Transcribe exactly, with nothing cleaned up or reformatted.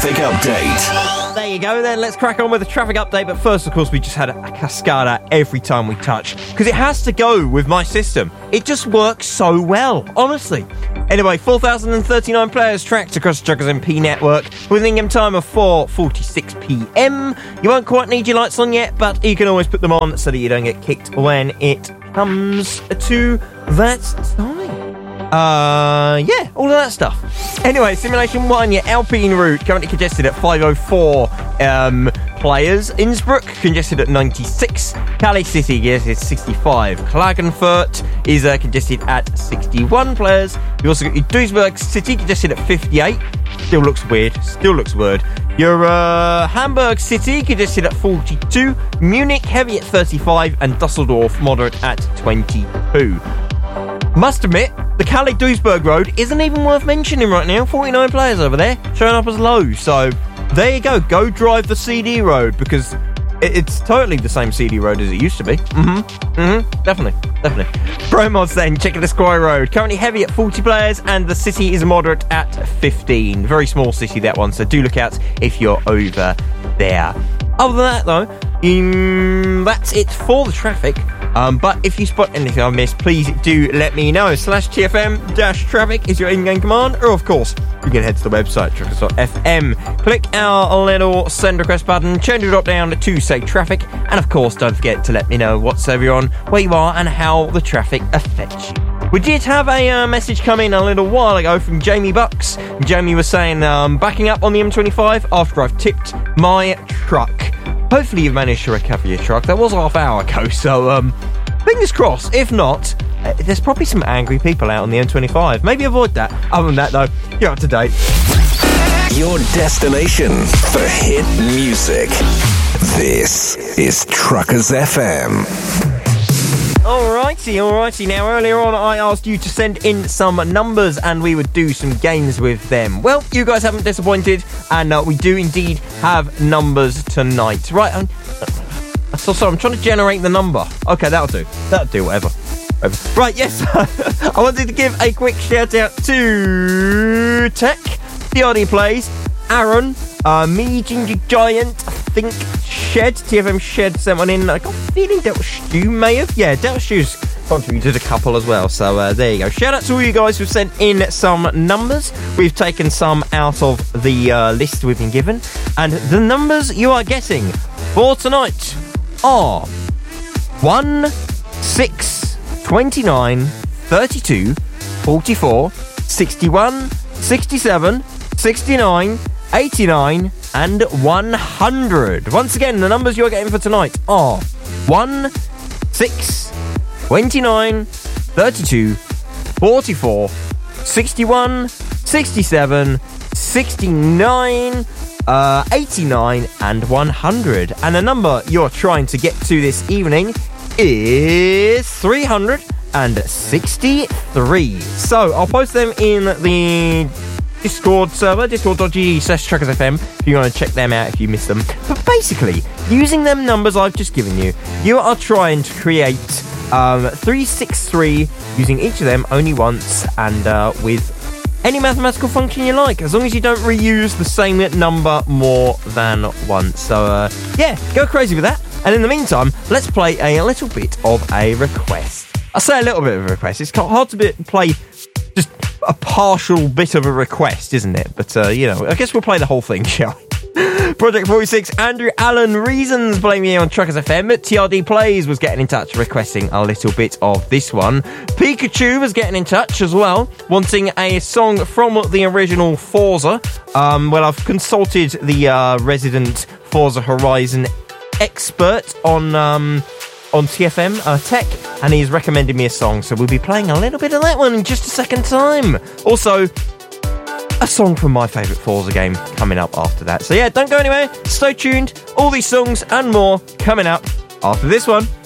Traffic update. There you go then, let's crack on with the traffic update. But first, of course, we just had a, a cascada every time we touch, because it has to go with my system. It just works so well, honestly. Anyway, four thousand thirty-nine players tracked across the Truckers M P network with an in-game time of four forty-six p.m. You won't quite need your lights on yet, but you can always put them on so that you don't get kicked when it comes to that time. Uh, yeah, all of that stuff. Anyway, Simulation one, your Alpine route, currently congested at five oh four um, players. Innsbruck, congested at ninety-six. Calais City, yes, it's sixty-five. Klagenfurt is uh, congested at sixty-one players. You also got your Duisburg City, congested at fifty-eight. Still looks weird, still looks weird. Your uh, Hamburg City, congested at forty-two. Munich, heavy at thirty-five. And Dusseldorf, moderate at twenty-two. Must admit, the Calais-Duisburg road isn't even worth mentioning right now. forty-nine players over there, showing up as low. So, there you go. Go drive the C D road, because it, it's totally the same C D road as it used to be. Mm-hmm. Mm-hmm. Definitely. Definitely. Promods then, check the Squire road. Currently heavy at forty players, and the city is moderate at fifteen. Very small city, that one, so do look out if you're over there. Other than that, though, um, that's it for the traffic. Um, but if you spot anything I've missed, please do let me know. Slash T F M dash traffic is your in-game command, or of course, you can head to the website, truckers dot f m. Click our little send request button, change the drop down to say traffic, and of course, don't forget to let me know what's over you're on, where you are, and how the traffic affects you. We did have a uh, message come in a little while ago from Jamie Bucks. Jamie was saying, um, backing up on the M twenty-five after I've tipped my truck. Hopefully you've managed to recover your truck. That was half hour ago, so um, fingers crossed. If not, uh, there's probably some angry people out on the M twenty-five. Maybe avoid that. Other than that, though, you're up to date. Your destination for hit music. This is Truckers F M. Alrighty, alrighty. Now, earlier on, I asked you to send in some numbers and we would do some games with them. Well, you guys haven't disappointed, and uh, we do indeed have numbers tonight. Right, I'm, so sorry, I'm trying to generate the number. Okay, that'll do. That'll do, whatever. whatever. Right, yes. I wanted to give a quick shout out to Tech, The Oddie Plays, Aaron, uh, Me, Ginger Giant, I think Shed, T F M Shed sent one in. I got a feeling Delta Stew may have. Yeah, Delta Stew's contributed a couple as well. So uh, there you go. Shout out to all you guys who've sent in some numbers. We've taken some out of the uh, list we've been given. And the numbers you are getting for tonight are one, six, twenty-nine, thirty-two, forty-four, sixty-one, sixty-seven, sixty-nine, eighty-nine, and one hundred. Once again, the numbers you're getting for tonight are one, six, twenty-nine, thirty-two, forty-four, sixty-one, sixty-seven, sixty-nine, uh, eighty-nine, and one hundred. And the number you're trying to get to this evening is three hundred sixty-three. So I'll post them in the Discord server, discord.gg slash truckersfm, if you want to check them out if you missed them. But basically, using them numbers I've just given you, you are trying to create um, three six three, using each of them only once, and uh, with any mathematical function you like, as long as you don't reuse the same number more than once. So, uh, yeah, go crazy with that. And in the meantime, let's play a little bit of a request. I say a little bit of a request. It's hard to be, play just a partial bit of a request, isn't it? But, uh, you know, I guess we'll play the whole thing, shall we? Project forty-six, Andrew Allen Reasons, playing me on Truckers F M. T R D Plays was getting in touch, requesting a little bit of this one. Pikachu was getting in touch as well, wanting a song from the original Forza. Um, well, I've consulted the uh, resident Forza Horizon expert on um, on T F M uh, Tech, and he's recommended me a song, so we'll be playing a little bit of that one in just a second time. Also, a song from my favourite Forza game coming up after that. So yeah, don't go anywhere, stay tuned. All these songs and more coming up after this one.